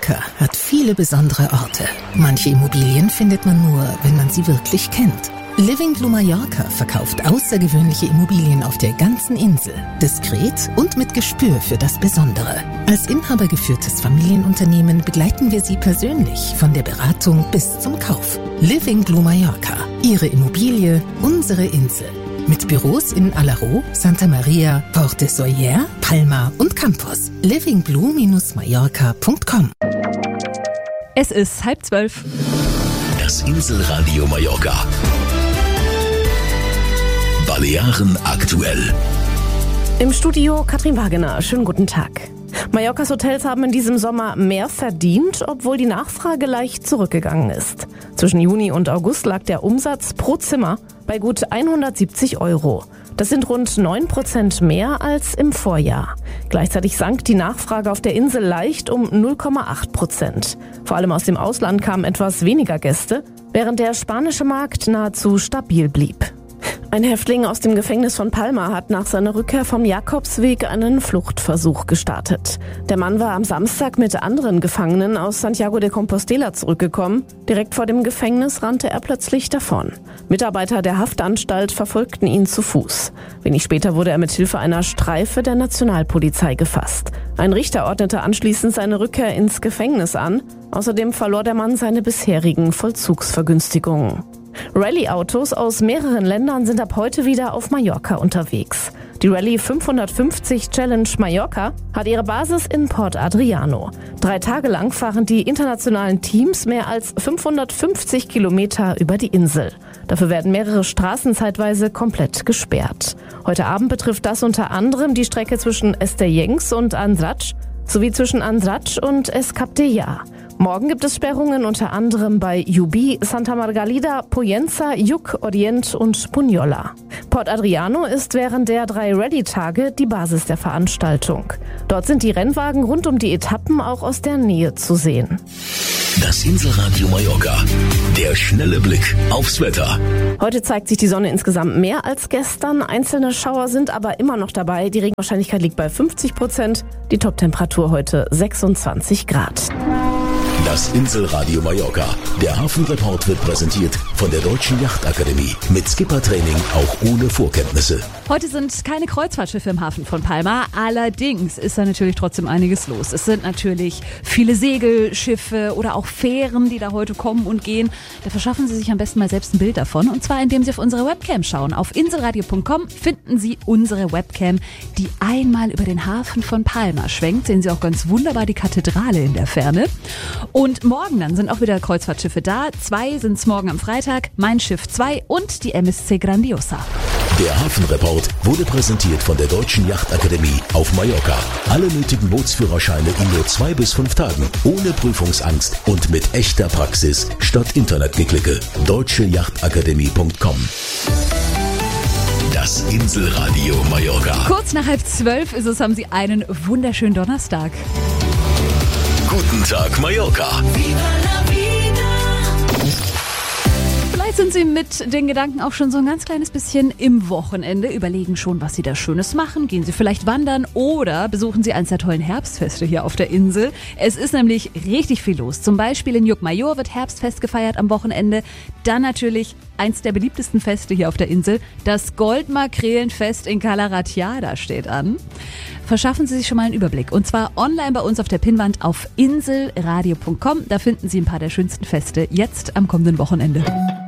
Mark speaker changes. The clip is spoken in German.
Speaker 1: Mallorca hat viele besondere Orte. Manche Immobilien findet man nur, wenn man sie wirklich kennt. Living Blue Mallorca verkauft außergewöhnliche Immobilien auf der ganzen Insel. Diskret und mit Gespür für das Besondere. Als inhabergeführtes Familienunternehmen begleiten wir Sie persönlich von der Beratung bis zum Kauf. Living Blue Mallorca. Ihre Immobilie, unsere Insel. Mit Büros in Alaró, Santa Maria, Port de Sóller, Palma und Campos. livingblue-mallorca.com.
Speaker 2: Es ist 11:30.
Speaker 3: Das Inselradio Mallorca. Balearen aktuell.
Speaker 2: Im Studio Katrin Wagener. Schönen guten Tag. Mallorcas Hotels haben in diesem Sommer mehr verdient, obwohl die Nachfrage leicht zurückgegangen ist. Zwischen Juni und August lag der Umsatz pro Zimmer bei gut 170 €. Das sind rund 9% mehr als im Vorjahr. Gleichzeitig sank die Nachfrage auf der Insel leicht um 0,8%. Vor allem aus dem Ausland kamen etwas weniger Gäste, während der spanische Markt nahezu stabil blieb. Ein Häftling aus dem Gefängnis von Palma hat nach seiner Rückkehr vom Jakobsweg einen Fluchtversuch gestartet. Der Mann war am Samstag mit anderen Gefangenen aus Santiago de Compostela zurückgekommen. Direkt vor dem Gefängnis rannte er plötzlich davon. Mitarbeiter der Haftanstalt verfolgten ihn zu Fuß. Wenig später wurde er mit Hilfe einer Streife der Nationalpolizei gefasst. Ein Richter ordnete anschließend seine Rückkehr ins Gefängnis an. Außerdem verlor der Mann seine bisherigen Vollzugsvergünstigungen. Rallye-Autos aus mehreren Ländern sind ab heute wieder auf Mallorca unterwegs. Die Rallye 550 Challenge Mallorca hat ihre Basis in Port Adriano. 3 Tage lang fahren die internationalen Teams mehr als 550 Kilometer über die Insel. Dafür werden mehrere Straßen zeitweise komplett gesperrt. Heute Abend betrifft das unter anderem die Strecke zwischen Estellencs und Andratx sowie zwischen Andratx und Es Cap de Llà. Morgen gibt es Sperrungen unter anderem bei Yubi, Santa Margalida, Poyenza, Yuc, Orient und Bunyola. Port Adriano ist während der 3 Rallye-Tage die Basis der Veranstaltung. Dort sind die Rennwagen rund um die Etappen auch aus der Nähe zu sehen.
Speaker 3: Das Inselradio Mallorca. Der schnelle Blick aufs Wetter.
Speaker 2: Heute zeigt sich die Sonne insgesamt mehr als gestern. Einzelne Schauer sind aber immer noch dabei. Die Regenwahrscheinlichkeit liegt bei 50%. Die Toptemperatur heute 26 Grad.
Speaker 3: Das Inselradio Mallorca. Der Hafenreport wird präsentiert von der Deutschen Yachtakademie. Mit Skippertraining auch ohne Vorkenntnisse.
Speaker 4: Heute sind keine Kreuzfahrtschiffe im Hafen von Palma. Allerdings ist da natürlich trotzdem einiges los. Es sind natürlich viele Segelschiffe oder auch Fähren, die da heute kommen und gehen. Da verschaffen Sie sich am besten mal selbst ein Bild davon. Und zwar, indem Sie auf unsere Webcam schauen. Auf inselradio.com finden Sie unsere Webcam, die einmal über den Hafen von Palma schwenkt. Sehen Sie auch ganz wunderbar die Kathedrale in der Ferne. Und morgen dann sind auch wieder Kreuzfahrtschiffe da. 2 sind es morgen am Freitag, Mein Schiff 2 und die MSC Grandiosa.
Speaker 3: Der Hafenreport wurde präsentiert von der Deutschen Yachtakademie auf Mallorca. Alle nötigen Bootsführerscheine in nur 2 bis 5 Tagen, ohne Prüfungsangst und mit echter Praxis statt Internetgeklicke. deutscheyachtakademie.com. Das Inselradio Mallorca.
Speaker 4: Kurz nach 11:30 ist es, haben Sie einen wunderschönen Donnerstag.
Speaker 3: Guten Tag, Mallorca.
Speaker 4: Vielleicht sind Sie mit den Gedanken auch schon so ein ganz kleines bisschen im Wochenende, überlegen schon, was Sie da Schönes machen. Gehen Sie vielleicht wandern oder besuchen Sie eines der tollen Herbstfeste hier auf der Insel. Es ist nämlich richtig viel los. Zum Beispiel in Llucmajor wird Herbstfest gefeiert am Wochenende. Dann natürlich eins der beliebtesten Feste hier auf der Insel, das Goldmakrelenfest in Cala Ratjada steht an. Verschaffen Sie sich schon mal einen Überblick. Und zwar online bei uns auf der Pinnwand auf inselradio.com. Da finden Sie ein paar der schönsten Feste jetzt am kommenden Wochenende.